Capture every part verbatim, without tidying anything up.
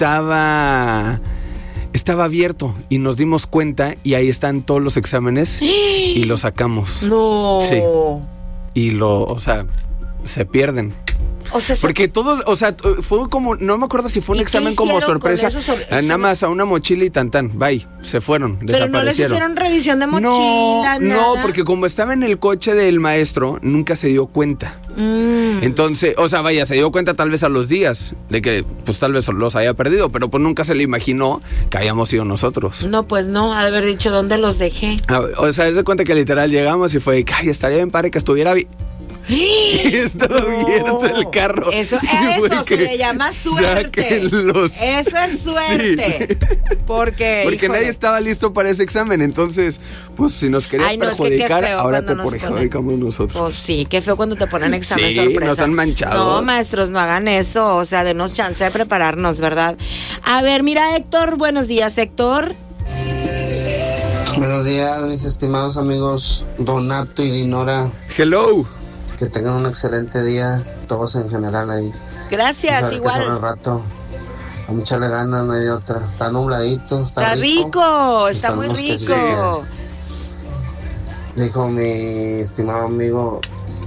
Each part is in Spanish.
estaba... Estaba abierto y nos dimos cuenta y ahí están todos los exámenes y los sacamos. No. Sí. Y lo, o sea, se pierden. O sea, porque todo, o sea, fue como, no me acuerdo si fue un examen como sorpresa. Sobre, ah, nada más a una mochila y tan tan, bye, se fueron, pero desaparecieron. No les hicieron revisión de mochila, no, nada. No, porque como estaba en el coche del maestro, nunca se dio cuenta. Mm. Entonces, o sea, vaya, se dio cuenta tal vez a los días de que, pues tal vez los había perdido, pero pues nunca se le imaginó que hayamos sido nosotros. No, pues no, al haber dicho dónde los dejé. Ah, o sea, es de cuenta que literal llegamos y fue, ay, estaría bien padre que estuviera bien. Estaba no, abierto el carro. Eso, eso se le llama suerte. Sáquenlos. Eso es suerte. Sí. Porque, Porque nadie estaba listo para ese examen. Entonces, pues si nos querías Ay, no, perjudicar, es que ahora te perjudicamos nosotros. Pues sí, qué feo cuando te ponen examen sí, sorpresa. Nos han manchado. No, maestros, no hagan eso. O sea, denos chance de prepararnos, ¿verdad? A ver, mira, Héctor, buenos días, Héctor. Buenos días, mis estimados amigos Donato y Dinora. Hello. Que tengan un excelente día, todos en general ahí. Gracias, pues igual. El rato. A mucharle ganas, no hay de otra. Está nubladito, está, está rico. rico está muy rico. Que, dijo mi estimado amigo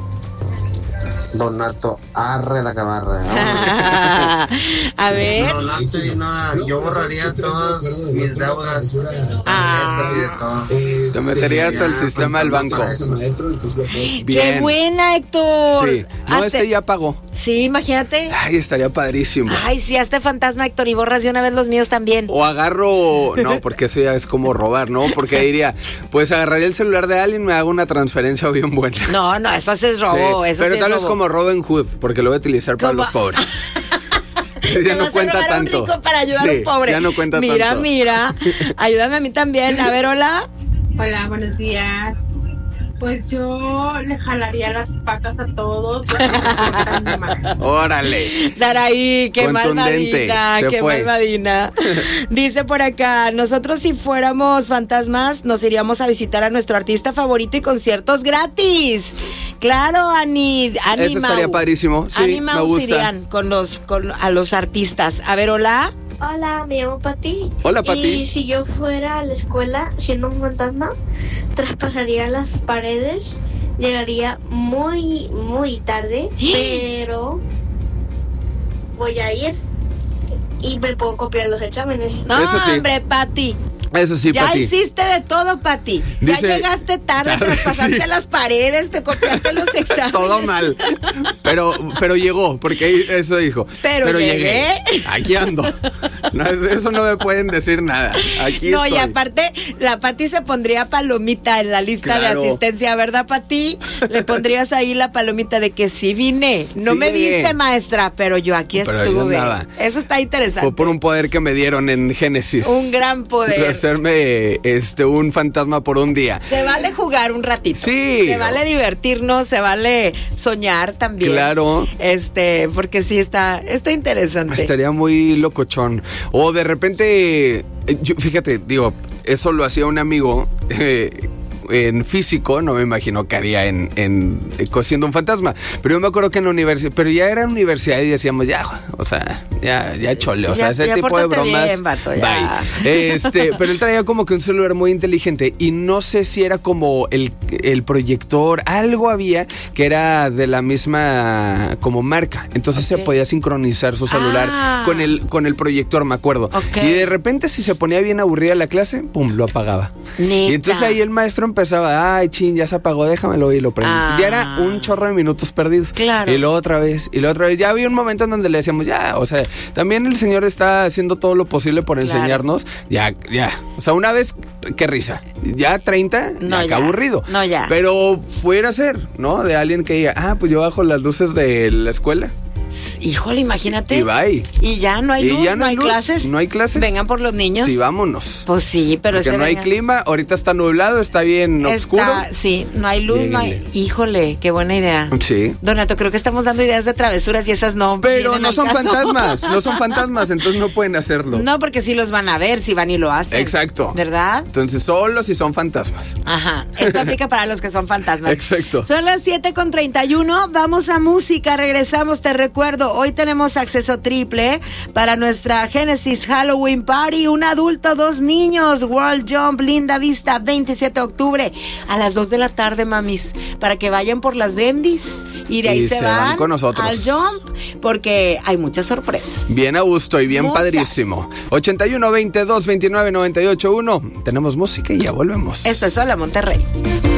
Donato, arre la camarra. A ver. Donato y nada, yo borraría todas mis deudas. Ah. Así de todo. Te meterías al sistema del banco. Bien. Qué buena, Héctor. Sí. No, hazte... este ya pagó. Sí, imagínate. Ay, estaría padrísimo. Ay, sí, hazte fantasma, Héctor, y borras de una vez los míos también. O agarro, no, porque eso ya es como robar, ¿no? Porque diría, pues agarraría el celular de alguien y me hago una transferencia bien buena. No, no, eso sí es robo, sí, eso pero sí tal es vez robo. como Robin Hood, porque lo voy a utilizar para los pobres. Ya no cuenta a tanto. Un rico para ayudar sí, a un pobre. Ya no cuenta mira, tanto. Mira, mira. Ayúdame a mí también. A ver, hola. Hola, buenos días. Pues yo le jalaría las patas a todos. Órale. Saraí, qué malvadina, qué fue. malvadina. Dice por acá, nosotros si fuéramos fantasmas nos iríamos a visitar a nuestro artista favorito y conciertos gratis. Claro, Ani, Ani Eso estaría Mau. padrísimo. Sí, Ani me Mau gusta. irían con los, con, a los artistas. A ver, hola. Hola, me llamo Pati. Hola, Pati. Y si yo fuera a la escuela siendo un fantasma, traspasaría las paredes, llegaría muy, muy tarde, pero voy a ir y me puedo copiar los exámenes. No, Eso sí. hombre, Pati. Eso sí, ya Pati. hiciste de todo, Pati. Ya Dice, llegaste tarde, tarde, traspasaste sí. las paredes, te copiaste los exámenes. Todo mal. Pero, pero llegó, porque eso dijo. Pero, pero llegué. llegué. Aquí ando. No, eso no me pueden decir nada. Aquí no, estoy. Y aparte, la Pati se pondría palomita en la lista claro. de asistencia, ¿verdad, Pati? Le pondrías ahí la palomita de que sí vine. No sí, me viste, maestra, pero yo aquí pero estuve. Yo eso está interesante. Fue por un poder que me dieron en Génesis. Un gran poder. De hacerme este, un fantasma por un día. Se vale jugar un ratito. Sí. Se vale divertirnos, se vale soñar también. Claro. Este, porque sí está, está interesante. Estaría muy locochón. O de repente, yo, fíjate, digo, eso lo hacía un amigo eh, en físico, no me imagino que haría en, en, en siendo un fantasma. Pero yo me acuerdo que en la universidad, pero ya era en universidad y decíamos, ya, o sea, ya, ya chole, o ya, sea, ese ya tipo de bromas. Bien, vato, ya. Bye. Este, pero él traía como que un celular muy inteligente y no sé si era como el, el proyector, algo había que era de la misma como marca. Entonces okay. se podía sincronizar su celular ah. con el, con el proyector, me acuerdo. Okay. Y de repente, si se ponía bien aburrida la clase, pum, lo apagaba. Neta. Y entonces ahí el maestro empezaba, ay, chin, ya se apagó, déjamelo y lo prendo. Ah. Ya era un chorro de minutos perdidos. Claro. Y luego otra vez, y luego otra vez. Ya había un momento en donde le decíamos, ya, o sea, también el señor está haciendo todo lo posible por claro. enseñarnos. Ya, ya. O sea, una vez, qué risa. Ya treinta, no, ya, ya. qué aburrido. No, ya. Pero pudiera ser, ¿no? De alguien que diga, ah, pues yo bajo las luces de la escuela. Híjole, imagínate. Y bye. Y ya no hay luz, ya no, no hay luz, clases. No hay clases. Vengan por los niños. Sí, vámonos. Pues sí, pero porque ese no venga. hay clima, ahorita está nublado, está bien está, oscuro. Sí, no hay luz, Lléguenle. no hay. Híjole, qué buena idea. Sí. Donato, creo que estamos dando ideas de travesuras y esas no. Pero no son caso. fantasmas, no son fantasmas, entonces no pueden hacerlo. No, porque sí los van a ver, si van y lo hacen. Exacto. ¿Verdad? Entonces solo si son fantasmas. Ajá, esto aplica para los que son fantasmas. Exacto. Son las siete con treinta y uno, vamos a música, regresamos, te recuerdo. recuerdo, hoy tenemos acceso triple para nuestra Genesis Halloween Party. Un adulto, dos niños. World Jump, Linda Vista, veintisiete de octubre a las dos de la tarde, mamis. Para que vayan por las bendis. Y de ahí y se, se van, van con nosotros al Jump, porque hay muchas sorpresas. Bien a gusto y bien Muchas. padrísimo. ochenta y uno, veintidós, veintinueve, noventa y ocho, uno. Tenemos música y ya volvemos. Esto es Hola Monterrey.